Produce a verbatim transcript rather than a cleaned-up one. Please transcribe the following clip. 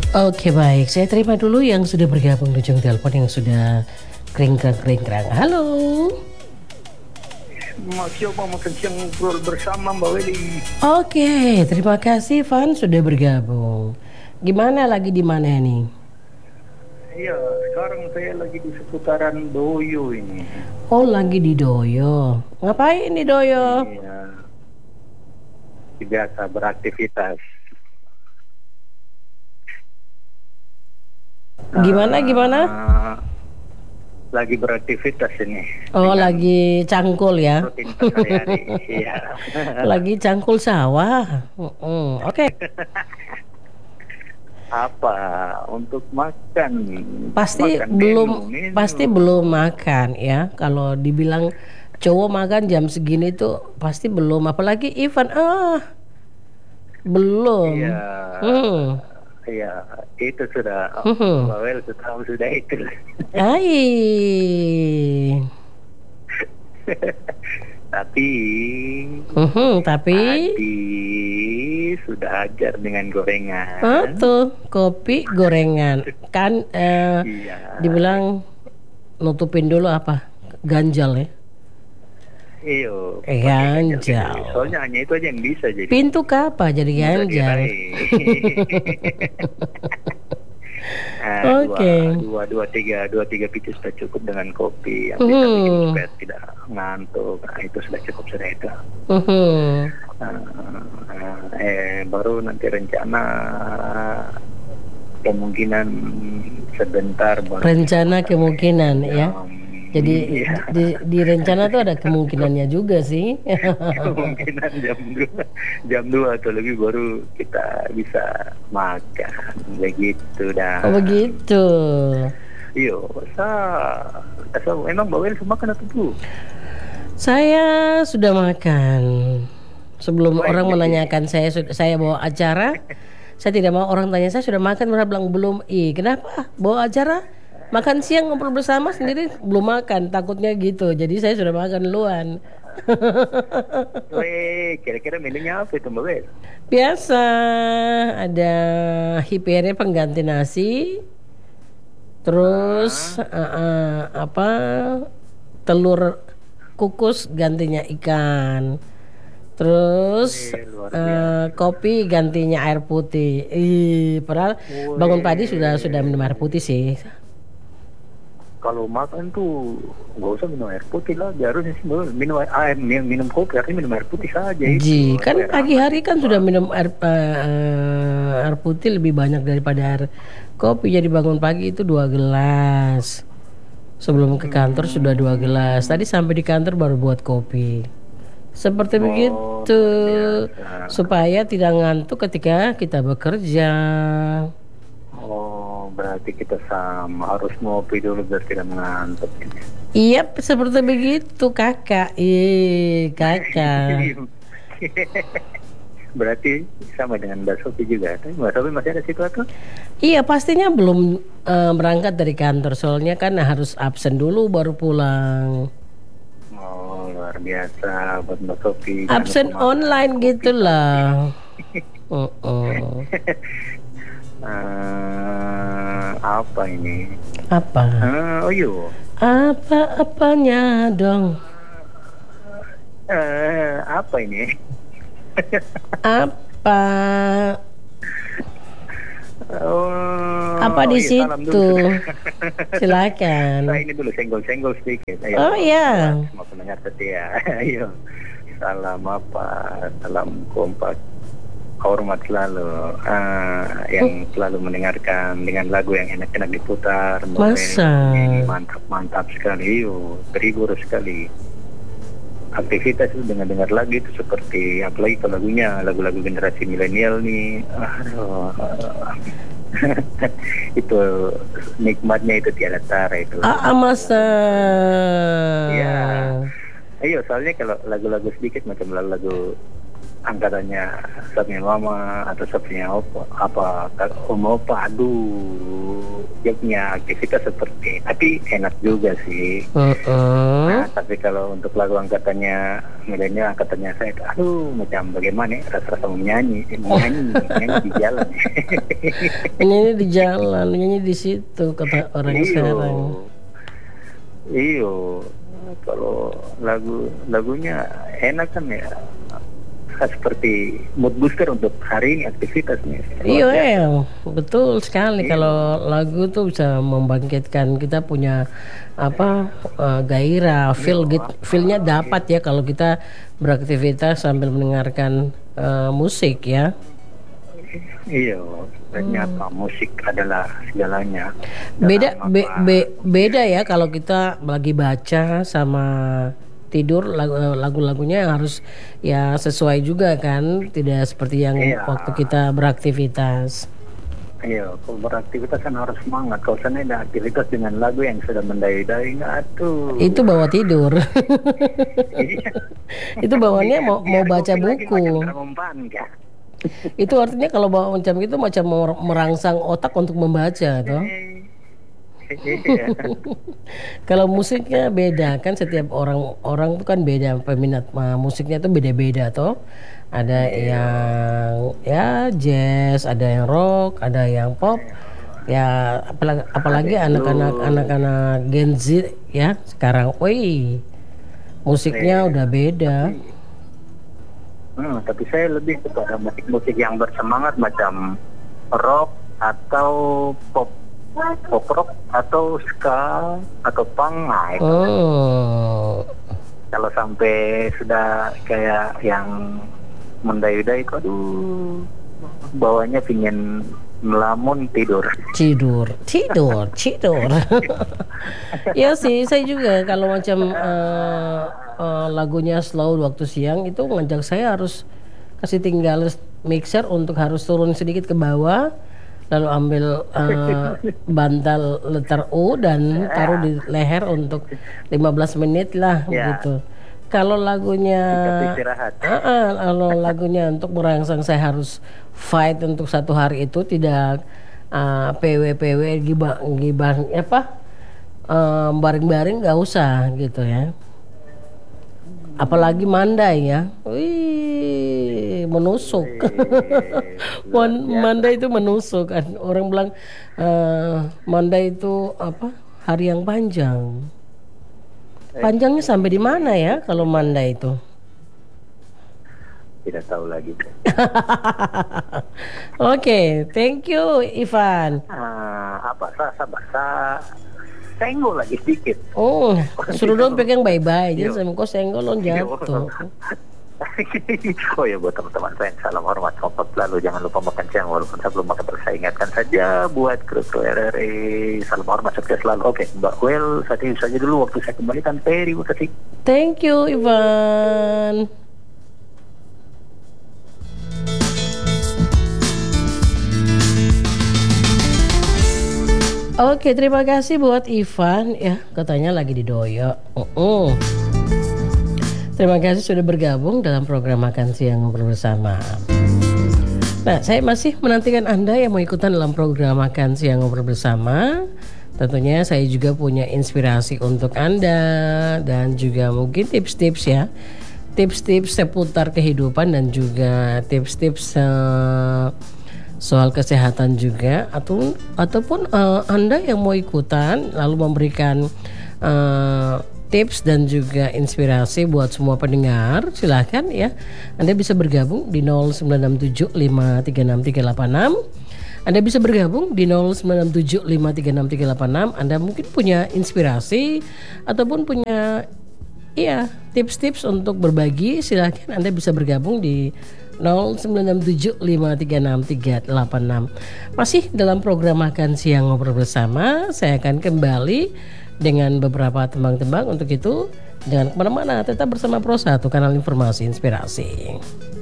Oke baik, saya terima dulu yang sudah bergabung di ujung telepon yang sudah kering-kerang kering-kerang. Halo. Masih mau makan siang ngobrol bersama Mbak Weli. Oke, terima kasih Van sudah bergabung. Gimana lagi di mana nih? Iya, sekarang saya lagi di seputaran Doyo ini. Oh, lagi di Doyo. Ngapain di Doyo? Iya. Biasa beraktivitas. Gimana gimana? Uh, lagi beraktivitas ini. Oh, lagi cangkul ya? Rutin sehari-hari. Iya. Lagi cangkul sawah. Uh-uh. Oke. Okay. Apa untuk makan? Pasti makan belum, menu, menu. pasti belum makan ya. Kalau dibilang cowok makan jam segini tuh pasti belum. Apalagi Ivan, ah belum. Iya. Hmm. Iya, itu sudah. Hmm. Bawel tahu sudah itu. Hai. Tapi, uh-huh, tapi Adi sudah ajar dengan gorengan. Oh tuh, kopi gorengan kan eh, Iya. dibilang nutupin dulu apa? Ganjal ya? Iyo. Ganjal. Soalnya hanya itu aja yang bisa jadi. Pintu apa jadi ganjal? Nah, Oke. Okay. Dua, dua, dua, tiga, dua, tiga picis sudah cukup dengan kopi yang bisa bikin Hmm. supaya tidak ngantuk. Nah, itu sudah cukup sudah itu. Hmm. Nah, eh baru nanti rencana kemungkinan sebentar. Baru Rencana kemungkinan ya. Um, Jadi iya. di, di rencana tuh ada kemungkinannya juga sih. Kemungkinan jam dua, jam dua atau lebih baru kita bisa makan begitu dah. Oh begitu. Iyo, sa, sa emang Mbak Wel makan atau belum? Saya sudah makan. Sebelum Baik, orang baik. menanyakan saya saya bawa acara, saya tidak mau orang tanya saya sudah makan, mereka bilang belum. Ih, kenapa? Bawa acara? Makan siang ngobrol bersama sendiri belum makan, takutnya gitu. Jadi saya sudah makan duluan. Weh, kira-kira menunya apa itu Mbak Wel? Biasa ada hipere pengganti nasi. Terus uh, uh, apa? Telur kukus gantinya ikan. Terus Weh, luar uh, kopi gantinya air putih. Ih, padahal bangun pagi sudah sudah minum air putih sih. Kalau makan tuh nggak usah minum air putih lah, harusnya sih minum air, minum, minum kopi, artinya minum air putih saja. Ji, itu. kan Air pagi hangat hari kan itu. sudah minum air uh, air putih lebih banyak daripada air kopi. Jadi bangun pagi itu dua gelas. Sebelum ke kantor sudah dua gelas. Tadi sampai di kantor baru buat kopi. Seperti Oh, begitu, biasa. supaya tidak ngantuk ketika kita bekerja. Oh, berarti kita sama, harus ngopi dulu biar tidak mengantuk. Iya, seperti begitu kakak. Ih, kakak. Berarti sama dengan Mbak Sofi juga. Tapi Mbak Sofi masih ada situ atau? Iya, pastinya belum uh, berangkat dari kantor. Soalnya kan harus absen dulu baru pulang. Oh, luar biasa buat Mbak Sofi. Absen online gitulah. uh -uh. Uh, apa ini? Apa? Uh, oh yo. Apa-apanya dong? Uh, apa ini? Apa? Oh, Apa di iya, salam situ? dulu. Silakan. Nah, ini dulu senggol-senggol sedikit. Ayo, Oh iya. Semua pendengar setia. Ayo. Salam apa? Salam kompak. Hormat selalu uh, yang selalu mendengarkan dengan lagu yang enak-enak diputar. Masa? Ini mantap-mantap sekali. Yuk, terhibur sekali. Aktivitas itu dengar-dengar lagu itu seperti apalagi kalau lagunya lagu-lagu generasi milenial nih. Aduh. Itu nikmatnya itu tiada tara itu. Ah, masa? Iya. Ayo, soalnya kalau lagu-lagu sedikit macam lagu-lagu angkatannya sapinya mama atau sapinya opa apa om opa, aduh dia punya aktivitas seperti, tapi enak juga sih. Uh-uh. Nah, tapi kalau untuk lagu angkatannya milenial, angkatannya saya, aduh macam bagaimana ya, rasa-rasa menyanyi, menyanyi, menyanyi di jalan. Menyanyi di jalan, menyanyi di situ kata orang Iyo. sekarang. Iyo, kalau lagu lagunya enak kan ya, seperti mood booster untuk hari ini aktivitasnya. Iya, ya, betul sekali. Iyo. Kalau lagu tuh bisa membangkitkan kita punya apa uh, gairah, feel gitu, feelnya dapat ya kalau kita beraktivitas sambil mendengarkan uh, musik ya. Iya, ternyata hmm. musik adalah segalanya. Beda be, be, beda ya kalau kita lagi baca sama tidur, lagu-lagunya harus ya sesuai juga kan, tidak seperti yang iya. waktu kita beraktivitas. Iya, kalau beraktivitas kan harus semangat. Kalau sana ada aktivitas dengan lagu yang sudah mendai-dai, aduh. Itu bawa tidur. Itu bawaannya mau mau baca buku. Itu artinya kalau bawa macam itu macam merangsang otak untuk membaca, toh. Kalau musiknya beda kan, setiap orang orang itu kan beda peminat musiknya itu beda-beda toh. Ada yang ya jazz, ada yang rock, ada yang pop. Ya apalagi, apalagi anak-anak anak-anak Gen Z ya sekarang, woi musiknya udah beda. Hmm, tapi saya lebih kepada musik-musik yang bersemangat macam rock atau pop. Pop rock atau ska atau punk. Nah, itu. Oh. Kalau sampai sudah kayak yang mendayu-dayu, aduh, bawahnya pingin melamun, tidur. Tidur, tidur, tidur. Ya sih, saya juga kalau macam uh, uh, lagunya slow waktu siang itu ngajak saya harus kasih tinggal mixer untuk harus turun sedikit ke bawah. Lalu ambil uh, bantal letter U dan taruh di leher untuk lima belas menit lah ya. Gitu. Kalau lagunya uh, uh, kalau lagunya untuk merangsang saya harus fight untuk satu hari itu, tidak uh, P W P W gibah gibah apa uh, baring-baring nggak usah gitu ya. Apalagi Mandai ya, wih menusuk. Mandai itu menusuk kan. Orang bilang uh, Mandai itu apa? Hari yang panjang. Panjangnya sampai di mana ya kalau Mandai itu? Tidak tahu lagi. Oke, okay, thank you Ivan. Uh, apa rasa bahasa senggol lagi sedikit. Oh, suruh dong pegang bye-bye. Jadi sama kau senggol lo jatuh. Oh ya, buat teman-teman saya, salam hormat, kompak selalu. Jangan lupa makan siang walaupun sebelum makan. Terus saya ingatkan saja buat kru-kru R R I, salam hormat, sukses selalu. Oke, Mbak Well, saat ini saja dulu, waktu saya kembalikan. Terima kasih. Thank you, Ivan. Oke, terima kasih buat Ivan ya, katanya lagi di Doyo. Uh-uh. Terima kasih sudah bergabung dalam program Makan Siang Ngobrol Bersama. Nah, saya masih menantikan Anda yang mau ikutan dalam program Makan Siang Ngobrol Bersama. Tentunya saya juga punya inspirasi untuk Anda dan juga mungkin tips-tips ya. Tips-tips seputar kehidupan dan juga tips-tips uh, soal kesehatan juga, atau ataupun uh, Anda yang mau ikutan lalu memberikan uh, tips dan juga inspirasi buat semua pendengar, silakan ya. Anda bisa bergabung di nol sembilan enam tujuh lima tiga enam tiga delapan enam. Anda bisa bergabung di nol sembilan enam tujuh lima tiga enam tiga delapan enam. Anda mungkin punya inspirasi ataupun punya iya tips-tips untuk berbagi, silakan Anda bisa bergabung di nol sembilan enam tujuh lima tiga enam tiga delapan enam. Masih dalam program Makan Siang Ngobrol Bersama, saya akan kembali dengan beberapa tembang-tembang. Untuk itu jangan kemana-mana, tetap bersama Pro satu, kanal informasi inspirasi.